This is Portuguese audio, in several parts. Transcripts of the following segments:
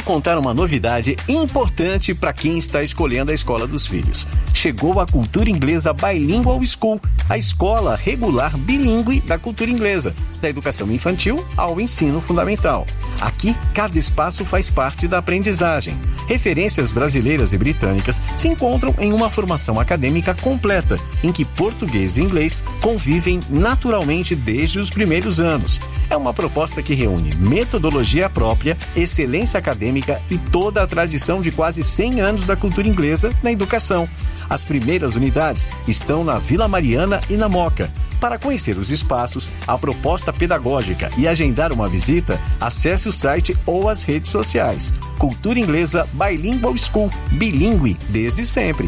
contar uma novidade importante para quem está escolhendo a escola dos filhos. Chegou a Cultura Inglesa Bilingual School, a escola regular bilíngue da cultura inglesa, da educação infantil ao ensino fundamental. Aqui, cada espaço faz parte da aprendizagem. Referências brasileiras e britânicas se encontram em uma formação acadêmica completa, em que português e inglês convivem naturalmente desde os primeiros anos. É uma proposta que reúne metodologia própria, excelência acadêmica e toda a tradição de quase 100 anos da cultura inglesa na educação. As primeiras unidades estão na Vila Mariana e na Moca. Para conhecer os espaços, a proposta pedagógica e agendar uma visita, acesse o site ou as redes sociais. Cultura Inglesa Bilingual School, bilíngue desde sempre.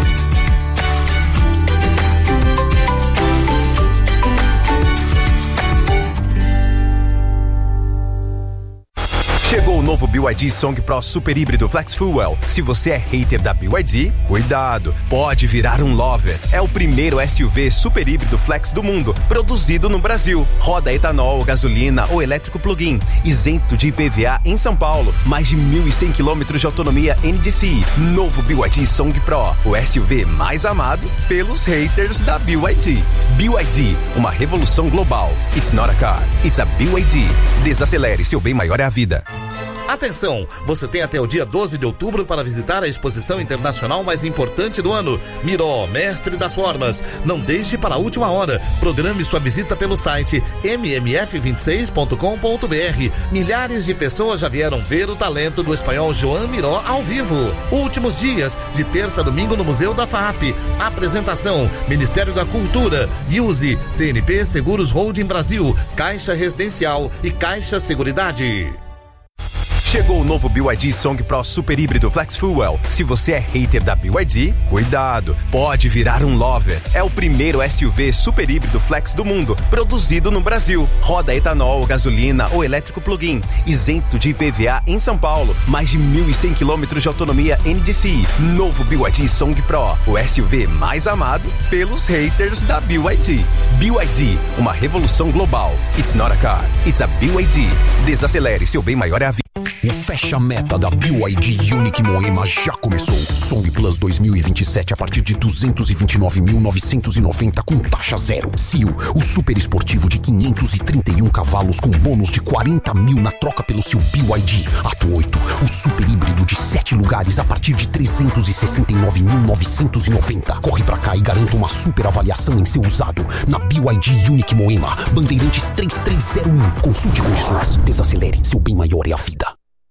Chegou o novo BYD Song Pro Super Híbrido Flex Fuel. Se você é hater da BYD, cuidado, pode virar um lover. É o primeiro SUV super híbrido flex do mundo, produzido no Brasil. Roda etanol, gasolina ou elétrico plug-in, isento de IPVA em São Paulo. Mais de 1.100 km de autonomia NDCi. Novo BYD Song Pro, o SUV mais amado pelos haters da BYD. BYD, uma revolução global. It's not a car, it's a BYD. Desacelere, seu bem maior é a vida. Atenção, você tem até o dia 12 de outubro para visitar a exposição internacional mais importante do ano, Miró, Mestre das Formas. Não deixe para a última hora. Programe sua visita pelo site mmf26.com.br. Milhares de pessoas já vieram ver o talento do espanhol Joan Miró ao vivo. Últimos dias, de terça a domingo no Museu da FAAP. Apresentação, Ministério da Cultura, Use, CNP Seguros Holding Brasil, Caixa Residencial e Caixa Seguridade. Chegou o novo BYD Song Pro Super Híbrido Flex Fuel. Se você é hater da BYD, cuidado, pode virar um lover. É o primeiro SUV super híbrido flex do mundo, produzido no Brasil. Roda etanol, gasolina ou elétrico plug-in, isento de IPVA em São Paulo. Mais de 1.100 km de autonomia NDCi. Novo BYD Song Pro, o SUV mais amado pelos haters da BYD. BYD, uma revolução global. It's not a car, it's a BYD. Desacelere, seu bem maior é a vida. O fecha-meta da BYD Unique Moema já começou. Song Plus 2027 a partir de 229.990 com taxa zero. Seal, o super esportivo de 531 cavalos com bônus de 40 mil na troca pelo seu BYD. Ato 8, o super híbrido de 7 lugares a partir de 369.990. Corre pra cá e garanta uma super avaliação em seu usado na BYD Unique Moema. Bandeirantes 3301. Consulte condições. Desacelere, seu bem maior é a vida.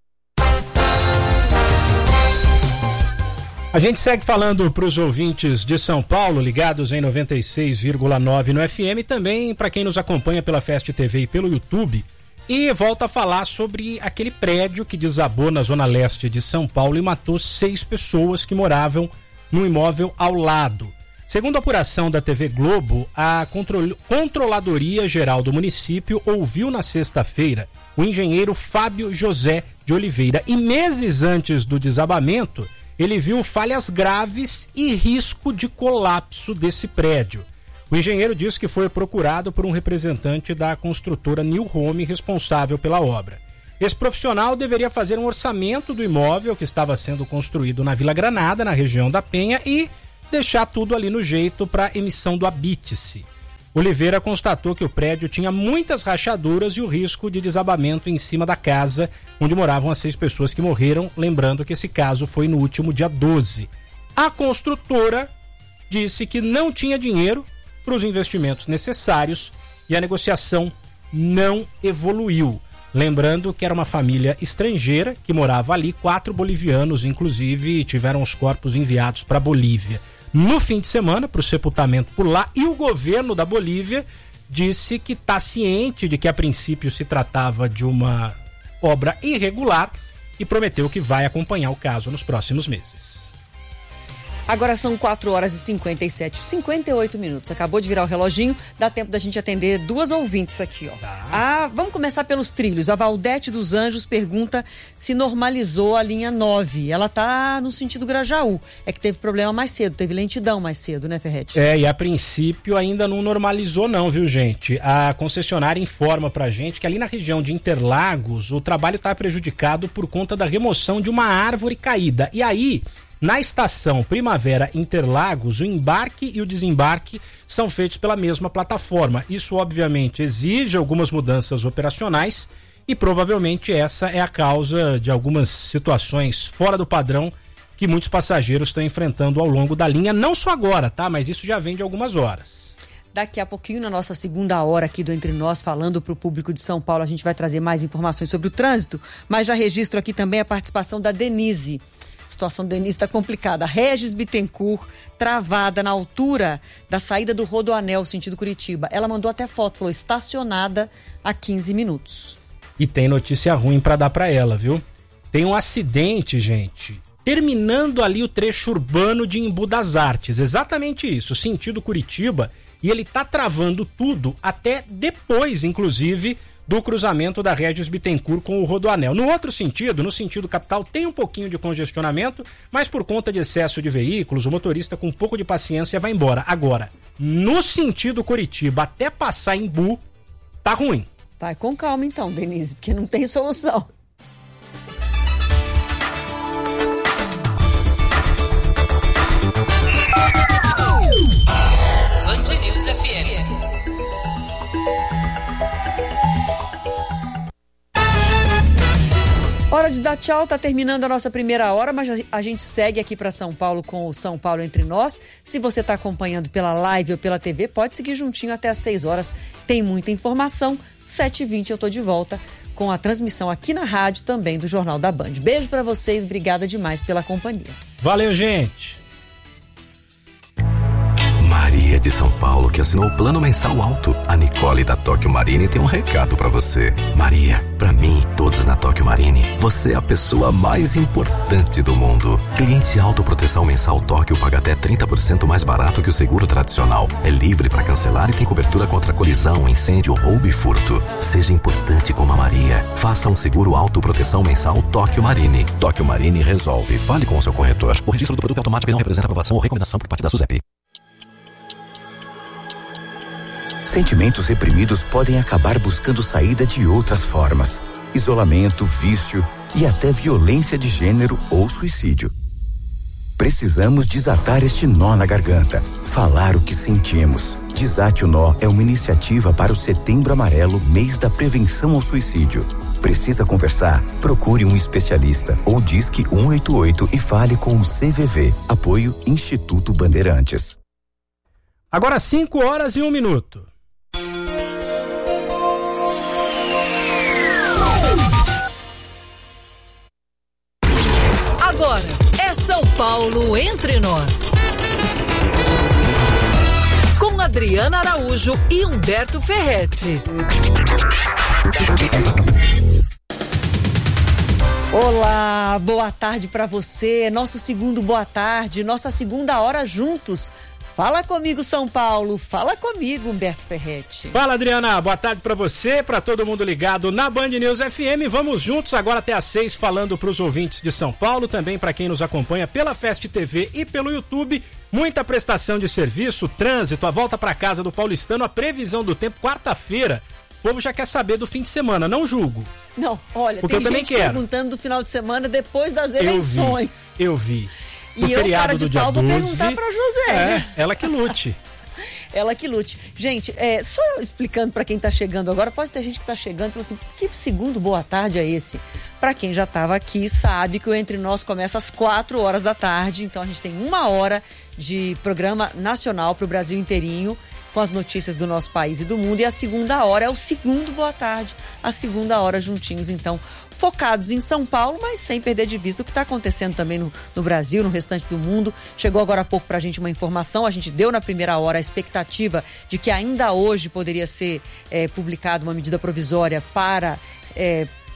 A gente segue falando para os ouvintes de São Paulo, ligados em 96,9 no FM, também para quem nos acompanha pela Fast TV e pelo YouTube, e volta a falar sobre aquele prédio que desabou na zona leste de São Paulo e matou 6 pessoas que moravam no imóvel ao lado. Segundo a apuração da TV Globo, a Controladoria Geral do município ouviu na sexta-feira o engenheiro Fábio José de Oliveira e meses antes do desabamento, ele viu falhas graves e risco de colapso desse prédio. O engenheiro disse que foi procurado por um representante da construtora New Home responsável pela obra. Esse profissional deveria fazer um orçamento do imóvel que estava sendo construído na Vila Granada, na região da Penha, e deixar tudo ali no jeito para emissão do habite-se. Oliveira constatou que o prédio tinha muitas rachaduras e o risco de desabamento em cima da casa onde moravam as 6 pessoas que morreram, lembrando que esse caso foi no último dia 12. A construtora disse que não tinha dinheiro para os investimentos necessários e a negociação não evoluiu. Lembrando que era uma família estrangeira que morava ali, 4 bolivianos, inclusive, tiveram os corpos enviados para a Bolívia no fim de semana para o sepultamento por lá, e o governo da Bolívia disse que está ciente de que a princípio se tratava de uma obra irregular e prometeu que vai acompanhar o caso nos próximos meses. Agora são 4h58 minutos. Acabou de virar o reloginho, dá tempo da gente atender 2 ouvintes aqui, ó. Vamos começar pelos trilhos. A Valdete dos Anjos pergunta se normalizou a linha 9. Ela tá no sentido Grajaú. É que teve problema mais cedo, teve lentidão mais cedo, né, Ferretti? E a princípio ainda não normalizou não, viu, gente? A concessionária informa pra gente que ali na região de Interlagos o trabalho tá prejudicado por conta da remoção de uma árvore caída. E aí, na estação Primavera Interlagos, o embarque e o desembarque são feitos pela mesma plataforma. Isso, obviamente, exige algumas mudanças operacionais e provavelmente essa é a causa de algumas situações fora do padrão que muitos passageiros estão enfrentando ao longo da linha, não só agora, tá? Mas isso já vem de algumas horas. Daqui a pouquinho, na nossa segunda hora aqui do Entre Nós, falando para o público de São Paulo, a gente vai trazer mais informações sobre o trânsito, mas já registro aqui também a participação da Denise. A situação da Denise está complicada. Regis Bittencourt, travada na altura da saída do Rodoanel, sentido Curitiba. Ela mandou até foto, falou estacionada há 15 minutos. E tem notícia ruim para dar para ela, viu? Tem um acidente, gente, terminando ali o trecho urbano de Embu das Artes. Exatamente isso, sentido Curitiba. E ele tá travando tudo até depois, inclusive, do cruzamento da Regis Bittencourt com o Rodoanel. No outro sentido, no sentido capital, tem um pouquinho de congestionamento, mas por conta de excesso de veículos, o motorista com um pouco de paciência vai embora. Agora, no sentido Curitiba, até passar em Embu, tá ruim. Vai com calma então, Denise, porque não tem solução. Band News FM. Hora de dar tchau, tá terminando a nossa primeira hora, mas a gente segue aqui para São Paulo com o São Paulo Entre Nós. Se você tá acompanhando pela live ou pela TV, pode seguir juntinho até às 6 horas. Tem muita informação. 7h20 eu tô de volta com a transmissão aqui na rádio também do Jornal da Band. Beijo para vocês, obrigada demais pela companhia. Valeu, gente! Maria de São Paulo, que assinou o plano mensal alto. A Nicole da Tóquio Marine tem um recado pra você. Maria, pra mim e todos na Tóquio Marine, você é a pessoa mais importante do mundo. Cliente autoproteção mensal Tóquio paga até 30% mais barato que o seguro tradicional. É livre pra cancelar e tem cobertura contra colisão, incêndio, roubo e furto. Seja importante como a Maria. Faça um seguro autoproteção mensal Tóquio Marine. Tóquio Marine resolve. Fale com o seu corretor. O registro do produto automático não representa aprovação ou recomendação por parte da SUSEP. Sentimentos reprimidos podem acabar buscando saída de outras formas. Isolamento, vício e até violência de gênero ou suicídio. Precisamos desatar este nó na garganta, falar o que sentimos. Desate o Nó é uma iniciativa para o Setembro Amarelo, mês da prevenção ao suicídio. Precisa conversar? Procure um especialista ou disque 188 e fale com o CVV. Apoio Instituto Bandeirantes. Agora 5h01. Agora é São Paulo Entre Nós. Com Adriana Araújo e Humberto Ferretti. Olá, boa tarde para você. Nosso segundo boa tarde, nossa segunda hora juntos. Fala comigo, São Paulo. Fala comigo, Humberto Ferretti. Fala, Adriana. Boa tarde pra você, pra todo mundo ligado na Band News FM. Vamos juntos agora até às 6, falando pros ouvintes de São Paulo, também pra quem nos acompanha pela Fast TV e pelo YouTube. Muita prestação de serviço, trânsito, a volta pra casa do paulistano, a previsão do tempo, quarta-feira. O povo já quer saber do fim de semana, não julgo. Não, olha, porque tem gente perguntando do final de semana depois das eleições. Eu vi. E eu, cara de pau, vou perguntar pra José, né? Ela que lute. Ela que lute. Gente, só explicando pra quem tá chegando agora, pode ter gente que tá chegando e falando assim, que segundo boa tarde é esse? Pra quem já tava aqui, sabe que o Entre Nós começa às 4 horas da tarde, então a gente tem 1 hora de programa nacional pro Brasil inteirinho, com as notícias do nosso país e do mundo, e a segunda hora é o segundo boa tarde, a segunda hora juntinhos, então, focados em São Paulo, mas sem perder de vista o que está acontecendo também no Brasil, no restante do mundo. Chegou agora há pouco pra gente uma informação, a gente deu na primeira hora a expectativa de que ainda hoje poderia ser publicada uma medida provisória para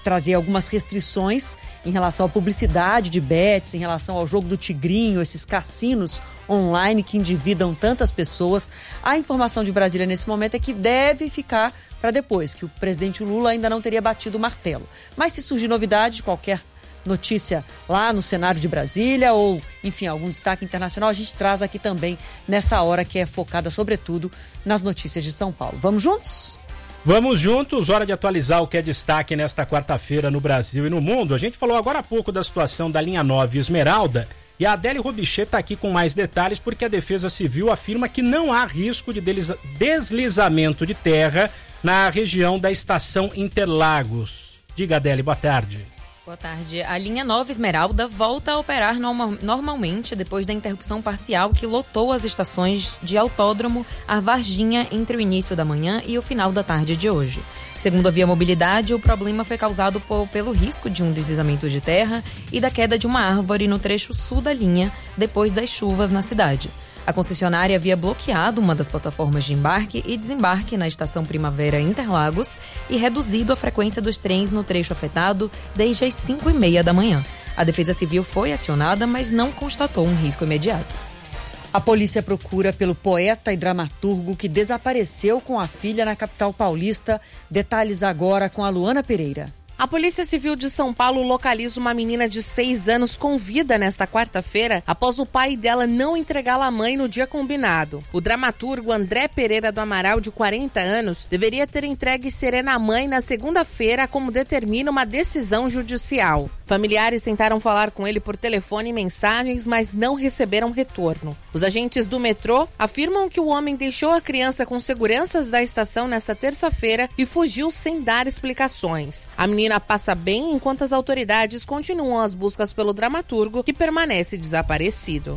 trazer algumas restrições em relação à publicidade de bets, em relação ao jogo do Tigrinho, esses cassinos online que endividam tantas pessoas. A informação de Brasília nesse momento é que deve ficar para depois, que o presidente Lula ainda não teria batido o martelo. Mas se surgir novidade, qualquer notícia lá no cenário de Brasília ou, enfim, algum destaque internacional, a gente traz aqui também nessa hora que é focada, sobretudo, nas notícias de São Paulo. Vamos juntos? Vamos juntos, hora de atualizar o que é destaque nesta quarta-feira no Brasil e no mundo. A gente falou agora há pouco da situação da linha 9 Esmeralda e a Adélia Robichê está aqui com mais detalhes porque a Defesa Civil afirma que não há risco de deslizamento de terra na região da estação Interlagos. Diga, Adélia, boa tarde. Boa tarde. A linha 9 Esmeralda volta a operar normalmente depois da interrupção parcial que lotou as estações de Autódromo a Varginha entre o início da manhã e o final da tarde de hoje. Segundo a Via Mobilidade, o problema foi causado pelo risco de um deslizamento de terra e da queda de uma árvore no trecho sul da linha depois das chuvas na cidade. A concessionária havia bloqueado uma das plataformas de embarque e desembarque na estação Primavera Interlagos e reduzido a frequência dos trens no trecho afetado desde as 5h30 da manhã. A Defesa Civil foi acionada, mas não constatou um risco imediato. A polícia procura pelo poeta e dramaturgo que desapareceu com a filha na capital paulista. Detalhes agora com a Luana Pereira. A Polícia Civil de São Paulo localiza uma menina de 6 anos com vida nesta quarta-feira após o pai dela não entregá-la à mãe no dia combinado. O dramaturgo André Pereira do Amaral, de 40 anos, deveria ter entregue Serena à mãe na segunda-feira, como determina uma decisão judicial. Familiares tentaram falar com ele por telefone e mensagens, mas não receberam retorno. Os agentes do metrô afirmam que o homem deixou a criança com seguranças da estação nesta terça-feira e fugiu sem dar explicações. A menina passa bem enquanto as autoridades continuam as buscas pelo dramaturgo, que permanece desaparecido.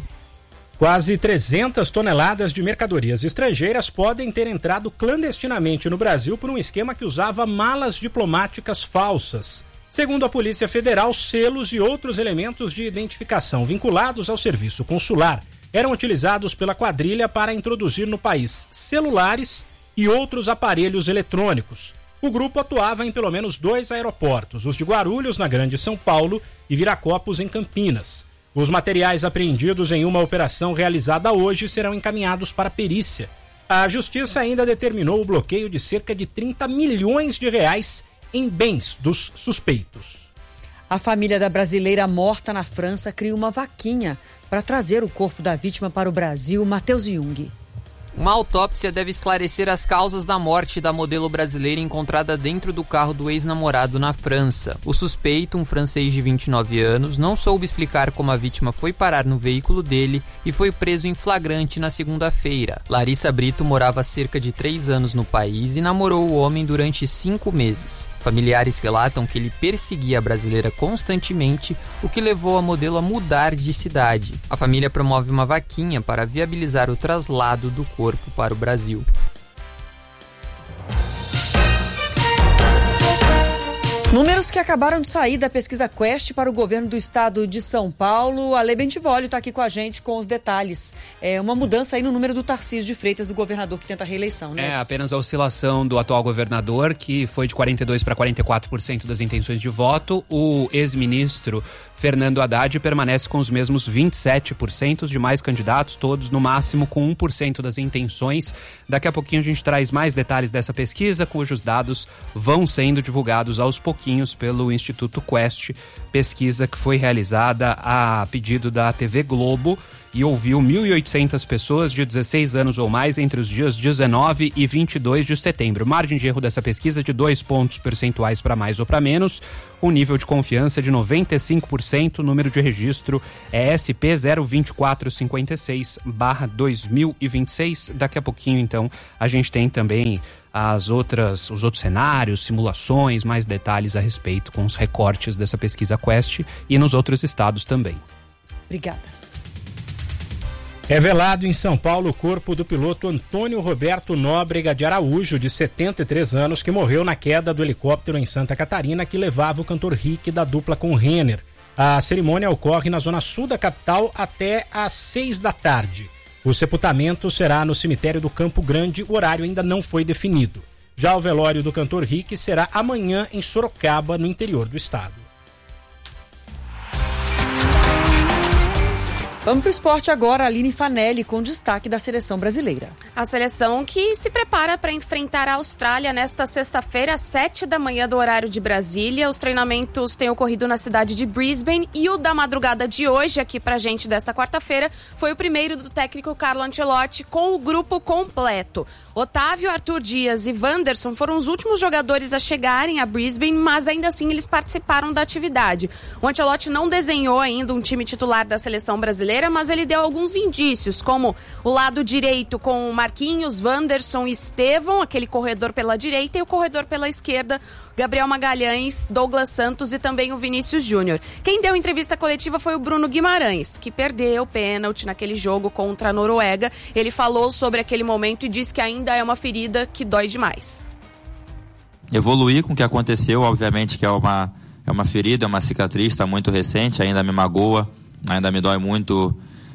Quase 300 toneladas de mercadorias estrangeiras podem ter entrado clandestinamente no Brasil por um esquema que usava malas diplomáticas falsas. Segundo a Polícia Federal, selos e outros elementos de identificação vinculados ao serviço consular eram utilizados pela quadrilha para introduzir no país celulares e outros aparelhos eletrônicos. O grupo atuava em pelo menos 2 aeroportos, os de Guarulhos, na Grande São Paulo, e Viracopos, em Campinas. Os materiais apreendidos em uma operação realizada hoje serão encaminhados para perícia. A Justiça ainda determinou o bloqueio de cerca de 30 milhões de reais em bens dos suspeitos. A família da brasileira morta na França cria uma vaquinha para trazer o corpo da vítima para o Brasil. Matheus Jung. Uma autópsia deve esclarecer as causas da morte da modelo brasileira encontrada dentro do carro do ex-namorado na França. O suspeito, um francês de 29 anos, não soube explicar como a vítima foi parar no veículo dele e foi preso em flagrante na segunda-feira. Larissa Brito morava há cerca de 3 anos no país e namorou o homem durante 5 meses. Familiares relatam que ele perseguia a brasileira constantemente, o que levou a modelo a mudar de cidade. A família promove uma vaquinha para viabilizar o traslado do corpo para o Brasil. Números que acabaram de sair da pesquisa Quest para o governo do estado de São Paulo. A Lê Bentivolio está aqui com a gente com os detalhes. É uma mudança aí no número do Tarcísio de Freitas, do governador que tenta a reeleição, né? É apenas a oscilação do atual governador, que foi de 42% para 44% das intenções de voto. O ex-ministro Fernando Haddad permanece com os mesmos 27%. Os demais candidatos, todos no máximo com 1% das intenções. Daqui a pouquinho a gente traz mais detalhes dessa pesquisa, cujos dados vão sendo divulgados aos pouquinhos pelo Instituto Quest, pesquisa que foi realizada a pedido da TV Globo e ouviu 1.800 pessoas de 16 anos ou mais entre os dias 19 e 22 de setembro. Margem de erro dessa pesquisa de 2 pontos percentuais para mais ou para menos, o nível de confiança de 95%, o número de registro é SP 02456/2026. Daqui a pouquinho, então, a gente tem também os outros cenários, simulações, mais detalhes a respeito com os recortes dessa pesquisa Quest e nos outros estados também. Obrigada. Revelado em São Paulo o corpo do piloto Antônio Roberto Nóbrega de Araújo, de 73 anos, que morreu na queda do helicóptero em Santa Catarina que levava o cantor Rick da dupla com Renner. A cerimônia ocorre na zona sul da capital até às 6 da tarde. O sepultamento será no cemitério do Campo Grande, o horário ainda não foi definido. Já o velório do cantor Rick será amanhã em Sorocaba, no interior do estado. Vamos pro esporte agora, Aline Fanelli, com destaque da seleção brasileira. A seleção que se prepara para enfrentar a Austrália nesta sexta-feira, às 7 da manhã do horário de Brasília. Os treinamentos têm ocorrido na cidade de Brisbane e o da madrugada de hoje, aqui pra gente, desta quarta-feira, foi o primeiro do técnico Carlo Ancelotti com o grupo completo. Otávio, Arthur Dias e Wanderson foram os últimos jogadores a chegarem a Brisbane, mas ainda assim eles participaram da atividade. O Ancelotti não desenhou ainda um time titular da seleção brasileira, mas ele deu alguns indícios, como o lado direito com Marquinhos, Wanderson e Estevão, aquele corredor pela direita, e o corredor pela esquerda, Gabriel Magalhães, Douglas Santos e também o Vinícius Júnior. Quem deu entrevista coletiva foi o Bruno Guimarães, que perdeu o pênalti naquele jogo contra a Noruega. Ele falou sobre aquele momento e disse que ainda é uma ferida que dói demais. Evoluir com o que aconteceu, obviamente que é uma ferida, é uma cicatriz, está muito recente, ainda me magoa, ainda me dói muito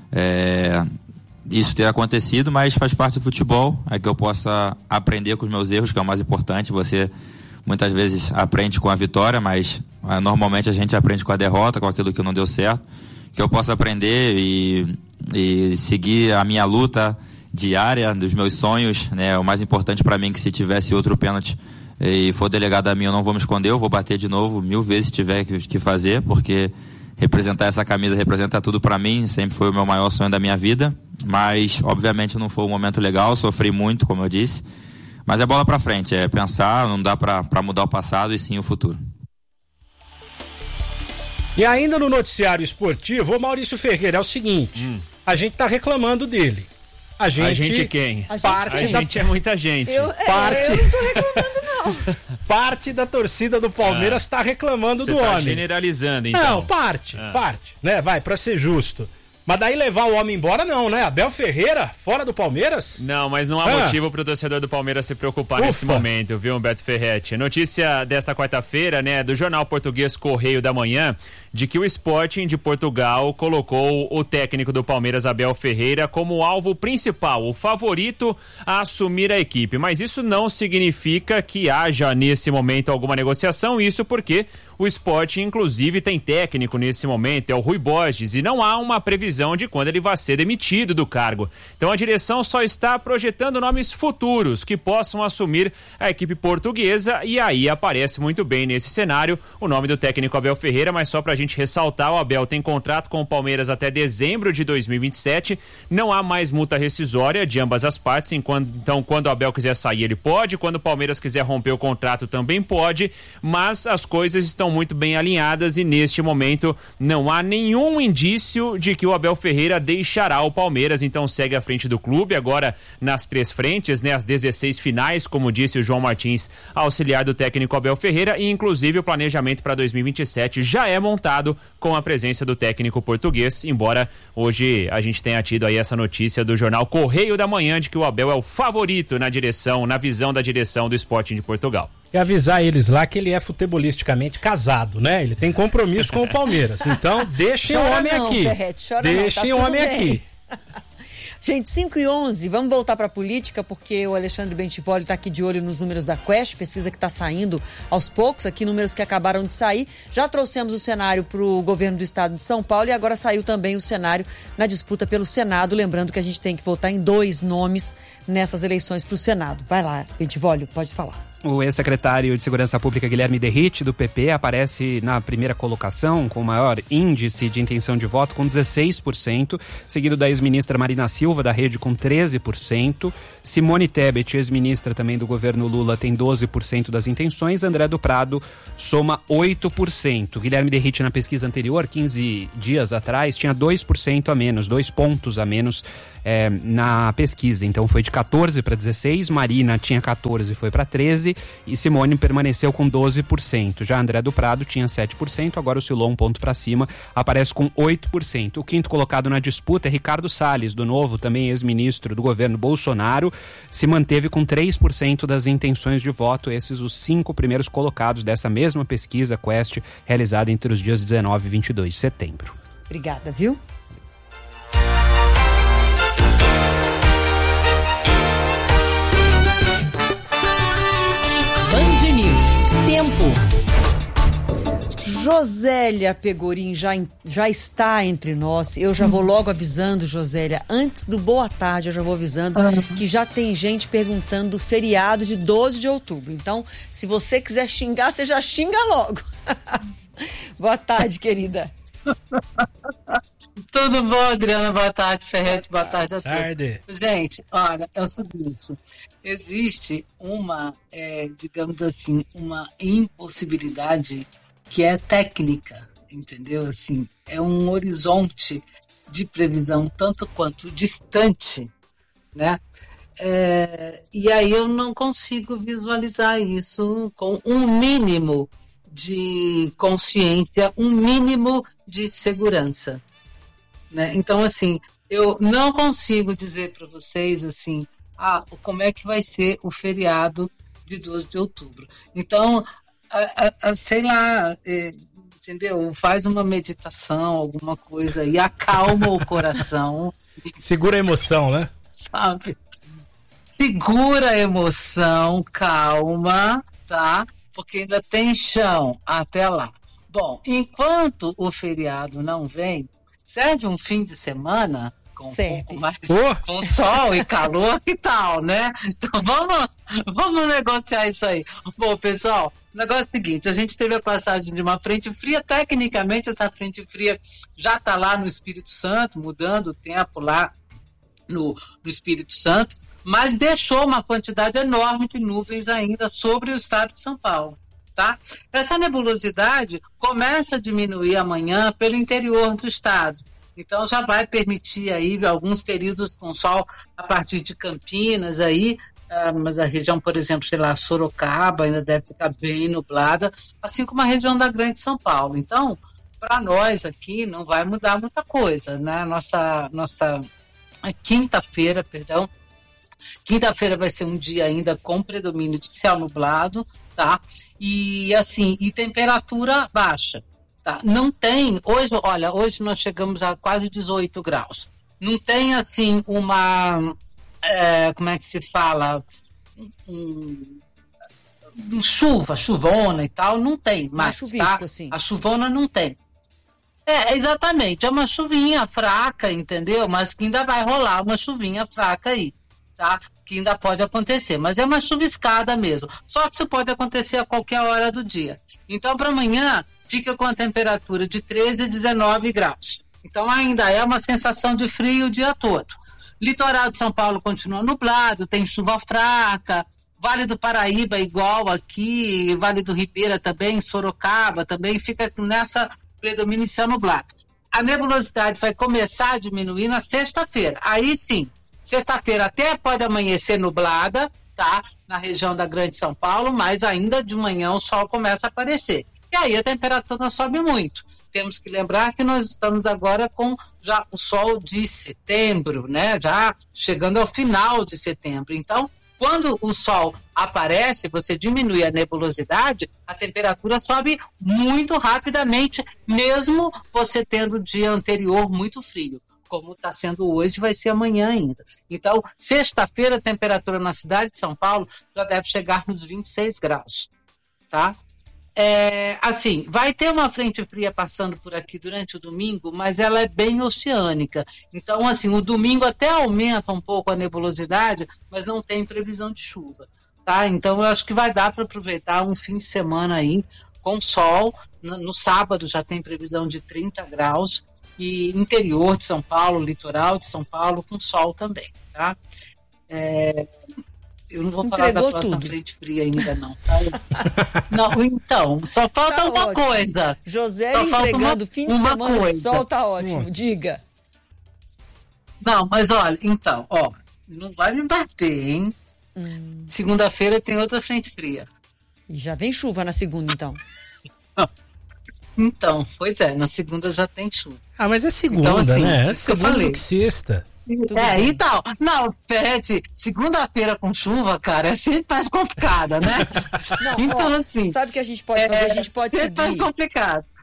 isso ter acontecido, mas faz parte do futebol, é que eu possa aprender com os meus erros, que é o mais importante. Você muitas vezes aprende com a vitória, mas normalmente a gente aprende com a derrota, com aquilo que não deu certo, que eu possa aprender e seguir a minha luta diária dos meus sonhos, né? O mais importante para mim é que se tivesse outro pênalti e for delegado a mim, eu não vou me esconder, eu vou bater de novo 1000 vezes se tiver que fazer, porque representar essa camisa representa tudo para mim, sempre foi o meu maior sonho da minha vida, mas obviamente não foi um momento legal, sofri muito, como eu disse, mas é bola para frente, é pensar, não dá para mudar o passado e sim o futuro. E ainda no noticiário esportivo, o Maurício Ferreira, é o seguinte, a gente tá reclamando dele. A gente quem? A gente é muita gente. Eu não tô reclamando, não. Parte da torcida do Palmeiras tá reclamando do homem. Generalizando, então. Não, parte, né? Vai, pra ser justo. Mas daí levar o homem embora não, né? Abel Ferreira, fora do Palmeiras? Não, mas não há motivo pro torcedor do Palmeiras se preocupar nesse momento, viu, Humberto Ferretti? Notícia desta quarta-feira, né, do jornal português Correio da Manhã, de que o Sporting de Portugal colocou o técnico do Palmeiras, Abel Ferreira, como alvo principal, o favorito a assumir a equipe. Mas isso não significa que haja nesse momento alguma negociação, isso porque o Sporting, inclusive, tem técnico nesse momento, é o Rui Borges, e não há uma previsão de quando ele vai ser demitido do cargo. Então a direção só está projetando nomes futuros que possam assumir a equipe portuguesa, e aí aparece muito bem nesse cenário o nome do técnico Abel Ferreira, mas só pra gente ressaltar, o Abel tem contrato com o Palmeiras até dezembro de 2027, não há mais multa rescisória de ambas as partes, então quando o Abel quiser sair ele pode, quando o Palmeiras quiser romper o contrato também pode, mas as coisas estão muito bem alinhadas e neste momento não há nenhum indício de que o Abel Ferreira deixará o Palmeiras, então segue à frente do clube, agora nas 3 frentes, né, as 16 finais, como disse o João Martins, auxiliar do técnico Abel Ferreira, e inclusive o planejamento para 2027 já é montado com a presença do técnico português, embora hoje a gente tenha tido aí essa notícia do jornal Correio da Manhã de que o Abel é o favorito na visão da direção do Sporting de Portugal. E avisar eles lá que ele é futebolisticamente casado, né? Ele tem compromisso com o Palmeiras. Então, deixem o homem aqui. Deixem o homem aqui. Gente, 5h11, vamos voltar para a política, porque o Alexandre Bentivoli está aqui de olho nos números da Quest, pesquisa que está saindo aos poucos, aqui números que acabaram de sair. Já trouxemos o cenário para o governo do estado de São Paulo e agora saiu também o cenário na disputa pelo Senado, lembrando que a gente tem que votar em 2 nomes nessas eleições para o Senado. Vai lá, Bentivoli, pode falar. O ex-secretário de Segurança Pública Guilherme Derrite, do PP, aparece na primeira colocação com o maior índice de intenção de voto, com 16%, seguido da ex-ministra Marina Silva, da Rede, com 13%. Simone Tebet, ex-ministra também do governo Lula, tem 12% das intenções. André do Prado soma 8%. Guilherme Derrite, na pesquisa anterior, 15 dias atrás, tinha 2% a menos, 2 pontos a menos na pesquisa. Então foi de 14 para 16, Marina tinha 14 e foi para 13, e Simone permaneceu com 12%. Já André do Prado tinha 7%, agora oscilou um ponto para cima, aparece com 8%. O quinto colocado na disputa é Ricardo Salles, do Novo, também ex-ministro do governo Bolsonaro, se manteve com 3% das intenções de voto. Esses os 5 primeiros colocados dessa mesma pesquisa Quest, realizada entre os dias 19 e 22 de setembro. Obrigada, viu? tempo. Josélia Pegorim já está entre nós. Eu já vou logo avisando, Josélia, antes do boa tarde, eu já vou avisando que já tem gente perguntando do feriado de 12 de outubro. Então, se você quiser xingar, você já xinga logo. Boa tarde, querida. Tudo bom, Adriana? Boa tarde, Ferretti. Boa tarde a todos. Tarde. Gente, olha, é o seguinte. Existe uma, digamos assim, uma impossibilidade que é técnica, entendeu? Assim, é um horizonte de previsão tanto quanto distante, né? E aí eu não consigo visualizar isso com um mínimo de consciência, um mínimo de segurança, né? Então, assim, eu não consigo dizer para vocês, assim, como é que vai ser o feriado de 12 de outubro. Então, sei lá, entendeu? Faz uma meditação, alguma coisa e acalma o coração. Segura a emoção, né? Sabe? Segura a emoção, calma, tá? Porque ainda tem chão até lá. Bom, enquanto o feriado não vem, serve um fim de semana com um pouco mais com sol e calor, que tal, né? Então vamos negociar isso aí. Bom, pessoal, o negócio é o seguinte, a gente teve a passagem de uma frente fria, tecnicamente essa frente fria já está lá no Espírito Santo, mudando o tempo lá no Espírito Santo, mas deixou uma quantidade enorme de nuvens ainda sobre o estado de São Paulo, tá? Essa nebulosidade começa a diminuir amanhã pelo interior do estado. Então já vai permitir aí alguns períodos com sol a partir de Campinas aí, mas a região, por exemplo, sei lá, Sorocaba ainda deve ficar bem nublada, assim como a região da Grande São Paulo. Então, para nós aqui não vai mudar muita coisa, né? Nossa quinta-feira vai ser um dia ainda com predomínio de céu nublado, tá? E assim, e temperatura baixa. Tá, não tem, hoje nós chegamos a quase 18 graus. Não tem assim uma, como é que se fala, chuvona e tal, não tem mais, chuvisco, tá? assim. A chuvona não tem. Exatamente, é uma chuvinha fraca, entendeu? Mas que ainda vai rolar uma chuvinha fraca aí, tá? Que ainda pode acontecer, mas é uma chuviscada mesmo. Só que isso pode acontecer a qualquer hora do dia. Então, para amanhã, fica com a temperatura de 13 a 19 graus. Então, ainda é uma sensação de frio o dia todo. Litoral de São Paulo continua nublado, tem chuva fraca. Vale do Paraíba igual aqui, Vale do Ribeira também, Sorocaba também, fica nessa predomínio nublado. A nebulosidade vai começar a diminuir na sexta-feira. Aí sim, sexta-feira até pode amanhecer nublada, tá? Na região da Grande São Paulo, mas ainda de manhã o sol começa a aparecer. E aí a temperatura sobe muito. Temos que lembrar que nós estamos agora com já o sol de setembro, né? Já chegando ao final de setembro. Então, quando o sol aparece, você diminui a nebulosidade, a temperatura sobe muito rapidamente, mesmo você tendo o dia anterior muito frio. Como está sendo hoje, vai ser amanhã ainda. Então, sexta-feira, a temperatura na cidade de São Paulo já deve chegar nos 26 graus, tá? Assim, vai ter uma frente fria passando por aqui durante o domingo, mas ela é bem oceânica. Então, assim, o domingo até aumenta um pouco a nebulosidade, mas não tem previsão de chuva, tá? Então, eu acho que vai dar para aproveitar um fim de semana aí com sol. No sábado já tem previsão de 30 graus e interior de São Paulo, litoral de São Paulo, com sol também, tá? Eu não vou falar da próxima frente fria ainda, não. Tá? Não, então, só falta uma ótimo. Coisa. José entregando fim de semana de sol, tá ótimo. Diga. Não, mas olha, então, não vai me bater, hein? Segunda-feira tem outra frente fria. E já vem chuva na segunda, então. Então, pois é, na segunda já tem chuva. Mas é segunda, então, assim, né? É segunda do que sexta. Então, não, Pet, segunda-feira com chuva, cara, é sempre mais complicada, né? Não, então, assim. Sabe o que a gente pode fazer? A gente pode sempre seguir. mais complicado.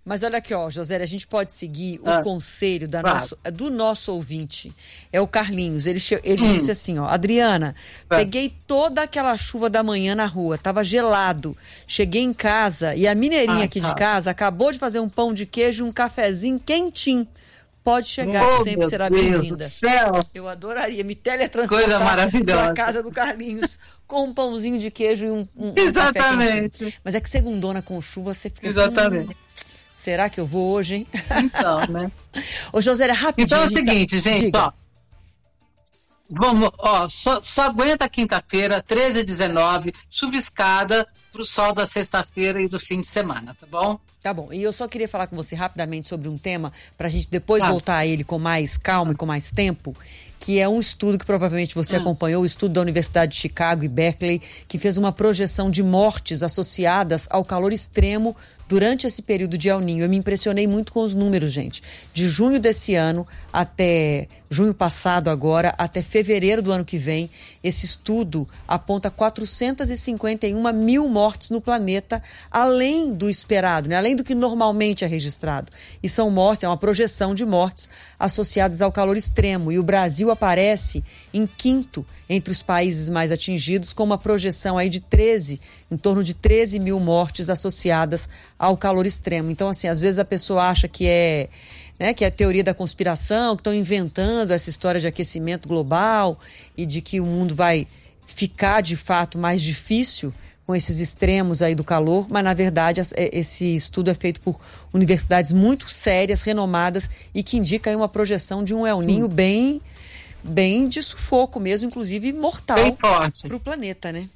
Mas olha aqui, ó, Josélia, a gente pode seguir o conselho do nosso ouvinte. É o Carlinhos. Ele disse assim, ó, Adriana, peguei toda aquela chuva da manhã na rua, tava gelado. Cheguei em casa e a mineirinha aqui de casa acabou de fazer um pão de queijo e um cafezinho quentinho. Pode chegar, que sempre será bem-vinda. Eu adoraria me teletransportar para a casa do Carlinhos com um pãozinho de queijo e um café quentinho. Mas é que segundona com chuva, você fica Exatamente. Será que eu vou hoje, hein? Então, né? Ô, Josélia, rapidinho. Então é o seguinte, gente, ó. Vamos, ó, só aguenta quinta-feira, 13 e 19, chuviscada pro sol da sexta-feira e do fim de semana, tá bom? Tá bom. E eu só queria falar com você rapidamente sobre um tema, pra gente depois voltar a ele com mais calma e com mais tempo, que é um estudo que provavelmente você acompanhou, o estudo da Universidade de Chicago e Berkeley, que fez uma projeção de mortes associadas ao calor extremo durante esse período de El Niño. Eu me impressionei muito com os números, gente. De junho desse ano até junho passado agora, até fevereiro do ano que vem, esse estudo aponta 451 mil mortes no planeta, além do esperado, né? Além do que normalmente é registrado. E são mortes, é uma projeção de mortes associadas ao calor extremo. E o Brasil aparece em quinto entre os países mais atingidos, com uma projeção aí de em torno de 13 mil mortes associadas ao calor extremo. Então, assim, às vezes a pessoa acha que é teoria da conspiração, que estão inventando essa história de aquecimento global e de que o mundo vai ficar, de fato, mais difícil com esses extremos aí do calor, mas, na verdade, esse estudo é feito por universidades muito sérias, renomadas, e que indica aí uma projeção de um El Niño bem de sufoco mesmo, inclusive mortal para o planeta, né?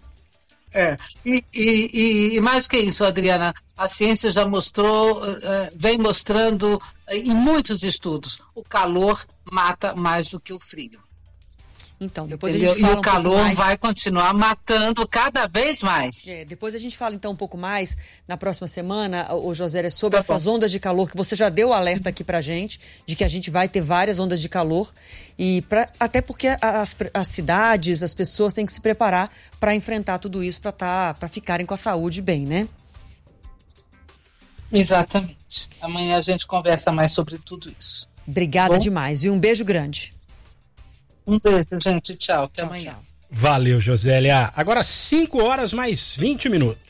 E mais que isso, Adriana, a ciência já mostrou, vem mostrando em muitos estudos, o calor mata mais do que o frio. Então, depois a gente fala o calor vai continuar matando cada vez mais. Depois a gente fala então um pouco mais na próxima semana, Josélia, sobre essas ondas de calor, que você já deu o alerta aqui pra gente, de que a gente vai ter várias ondas de calor, e até porque as cidades, as pessoas têm que se preparar para enfrentar tudo isso, para ficarem com a saúde bem, né? Exatamente. Amanhã a gente conversa mais sobre tudo isso. Obrigada demais, e um beijo grande. Um beijo, gente. Tchau. Até amanhã. Tchau. Valeu, Josélia. Agora 5 horas mais 20 minutos.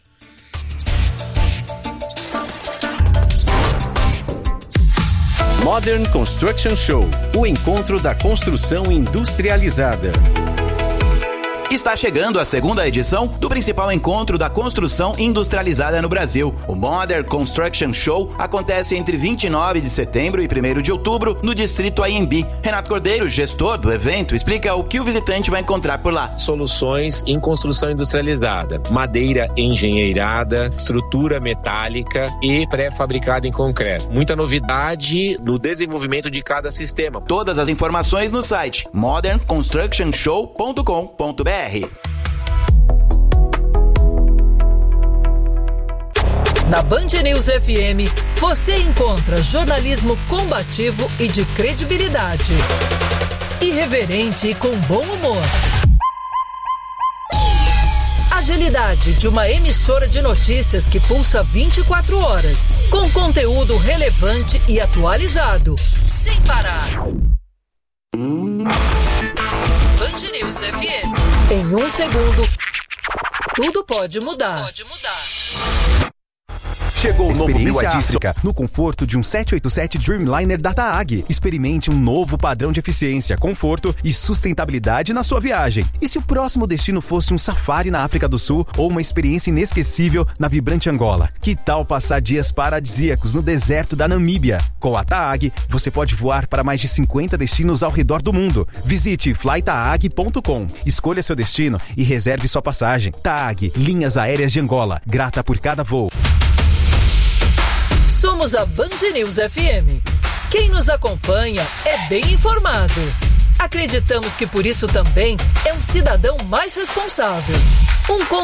Modern Construction Show, o encontro da construção industrializada. Está chegando a segunda edição do principal encontro da construção industrializada no Brasil. O Modern Construction Show acontece entre 29 de setembro e 1º de outubro no distrito AMB. Renato Cordeiro, gestor do evento, explica o que o visitante vai encontrar por lá. Soluções em construção industrializada, madeira engenheirada, estrutura metálica e pré-fabricada em concreto. Muita novidade no desenvolvimento de cada sistema. Todas as informações no site modernconstructionshow.com.br. Na Band News FM, você encontra jornalismo combativo e de credibilidade. Irreverente e com bom humor. Agilidade de uma emissora de notícias que pulsa 24 horas, com conteúdo relevante e atualizado, sem parar. Band News FM. Em um segundo, tudo pode mudar. Chegou o novo BYD no conforto de um 787 Dreamliner da TAG. Experimente um novo padrão de eficiência, conforto e sustentabilidade na sua viagem. E se o próximo destino fosse um safari na África do Sul ou uma experiência inesquecível na vibrante Angola? Que tal passar dias paradisíacos no deserto da Namíbia? Com a TAG, você pode voar para mais de 50 destinos ao redor do mundo. Visite flytaag.com, escolha seu destino e reserve sua passagem. TAG, Linhas Aéreas de Angola, grata por cada voo. Somos a Band News FM. Quem nos acompanha é bem informado. Acreditamos que por isso também é um cidadão mais responsável.